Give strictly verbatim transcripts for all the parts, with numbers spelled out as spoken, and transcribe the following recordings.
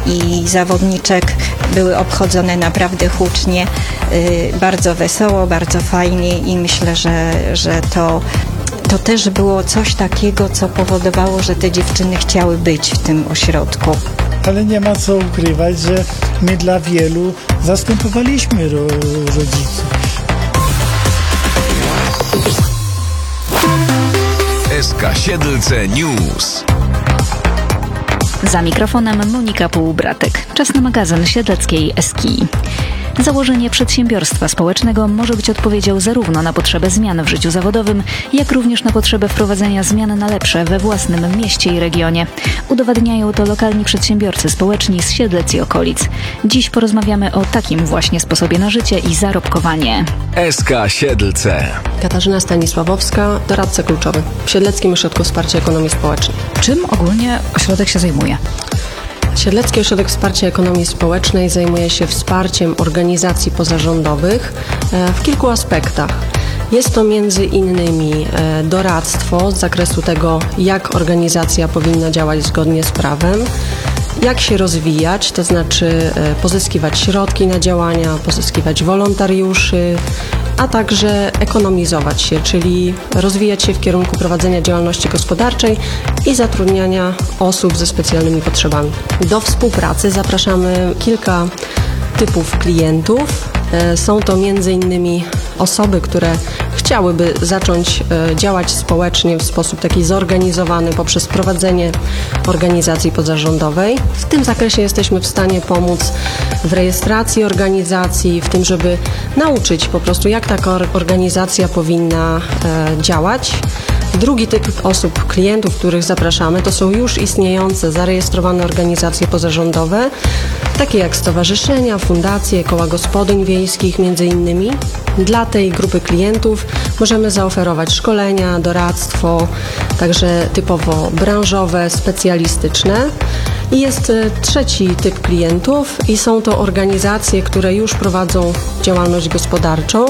i zawodniczek były obchodzone naprawdę hucznie, bardzo wesoło, bardzo fajnie i myślę, że, że to To też było coś takiego, co powodowało, że te dziewczyny chciały być w tym ośrodku. Ale nie ma co ukrywać, że my dla wielu zastępowaliśmy ro- rodziców. S K Siedlce News. Za mikrofonem Monika Półbratek. Czas na magazyn siedleckiej Eski. Założenie przedsiębiorstwa społecznego może być odpowiedzią zarówno na potrzebę zmian w życiu zawodowym, jak również na potrzebę wprowadzenia zmian na lepsze we własnym mieście i regionie. Udowadniają to lokalni przedsiębiorcy społeczni z Siedlec i okolic. Dziś porozmawiamy o takim właśnie sposobie na życie i zarobkowanie. S K Siedlce. Katarzyna Stanisławowska, doradca kluczowy w Siedleckim Ośrodku Wsparcia Ekonomii Społecznej. Czym ogólnie ośrodek się zajmuje? Siedlecki Ośrodek Wsparcia Ekonomii Społecznej zajmuje się wsparciem organizacji pozarządowych w kilku aspektach. Jest to między innymi doradztwo z zakresu tego, jak organizacja powinna działać zgodnie z prawem, jak się rozwijać, to znaczy pozyskiwać środki na działania, pozyskiwać wolontariuszy, a także ekonomizować się, czyli rozwijać się w kierunku prowadzenia działalności gospodarczej i zatrudniania osób ze specjalnymi potrzebami. Do współpracy zapraszamy kilka typów klientów. Są to między innymi osoby, które chciałyby zacząć działać społecznie w sposób taki zorganizowany poprzez prowadzenie organizacji pozarządowej. W tym zakresie jesteśmy w stanie pomóc w rejestracji organizacji, w tym, żeby nauczyć po prostu, jak taka organizacja powinna działać. Drugi typ osób, klientów, których zapraszamy, to są już istniejące, zarejestrowane organizacje pozarządowe, takie jak stowarzyszenia, fundacje, koła gospodyń wiejskich między innymi. Dla tej grupy klientów możemy zaoferować szkolenia, doradztwo, także typowo branżowe, specjalistyczne. I jest trzeci typ klientów i są to organizacje, które już prowadzą działalność gospodarczą.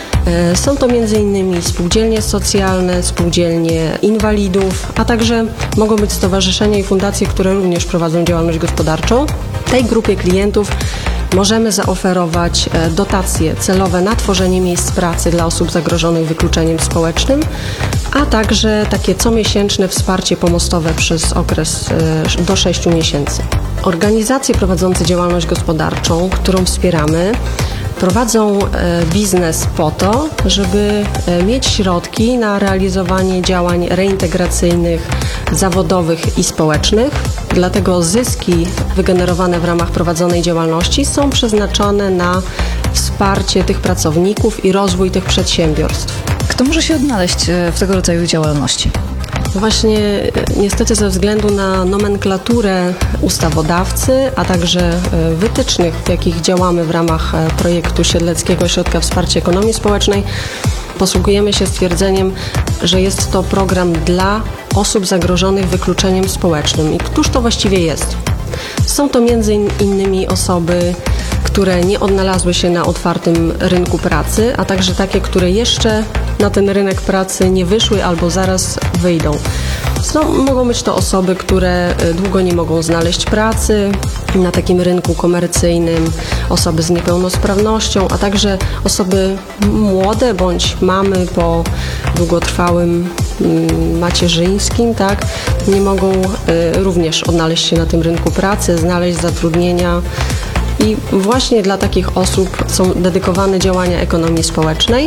Są to między innymi spółdzielnie socjalne, spółdzielnie inwalidów, a także mogą być stowarzyszenia i fundacje, które również prowadzą działalność gospodarczą. Tej grupie klientów możemy zaoferować dotacje celowe na tworzenie miejsc pracy dla osób zagrożonych wykluczeniem społecznym, a także takie comiesięczne wsparcie pomostowe przez okres do sześciu miesięcy. Organizacje prowadzące działalność gospodarczą, którą wspieramy, prowadzą biznes po to, żeby mieć środki na realizowanie działań reintegracyjnych, zawodowych i społecznych. Dlatego zyski wygenerowane w ramach prowadzonej działalności są przeznaczone na wsparcie tych pracowników i rozwój tych przedsiębiorstw. Kto może się odnaleźć w tego rodzaju działalności? Właśnie niestety ze względu na nomenklaturę ustawodawcy, a także wytycznych, w jakich działamy w ramach projektu Siedleckiego Ośrodka Wsparcia Ekonomii Społecznej, posługujemy się stwierdzeniem, że jest to program dla osób zagrożonych wykluczeniem społecznym. I któż to właściwie jest? Są to między innymi osoby, które nie odnalazły się na otwartym rynku pracy, a także takie, które jeszcze na ten rynek pracy nie wyszły albo zaraz wyjdą. Są, mogą być to osoby, które długo nie mogą znaleźć pracy na takim rynku komercyjnym, osoby z niepełnosprawnością, a także osoby młode bądź mamy po długotrwałym macierzyńskim, tak, nie mogą y, również odnaleźć się na tym rynku pracy, znaleźć zatrudnienia. I właśnie dla takich osób są dedykowane działania ekonomii społecznej,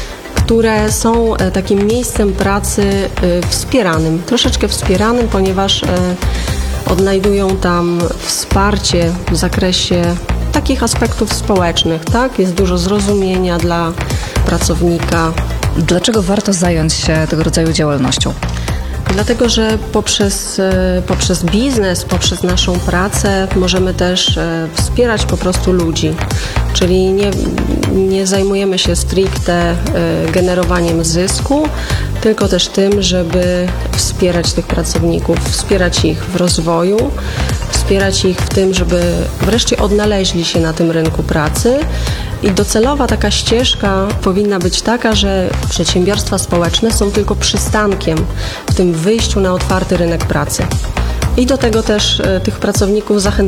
które są takim miejscem pracy wspieranym, troszeczkę wspieranym, ponieważ odnajdują tam wsparcie w zakresie takich aspektów społecznych, tak? Jest dużo zrozumienia dla pracownika. Dlaczego warto zająć się tego rodzaju działalnością? Dlatego, że poprzez, poprzez biznes, poprzez naszą pracę możemy też wspierać po prostu ludzi. Czyli nie, nie zajmujemy się stricte generowaniem zysku, tylko też tym, żeby wspierać tych pracowników, wspierać ich w rozwoju, wspierać ich w tym, żeby wreszcie odnaleźli się na tym rynku pracy. I docelowa taka ścieżka powinna być taka, że przedsiębiorstwa społeczne są tylko przystankiem w tym wyjściu na otwarty rynek pracy. I do tego też tych pracowników zachęcamy.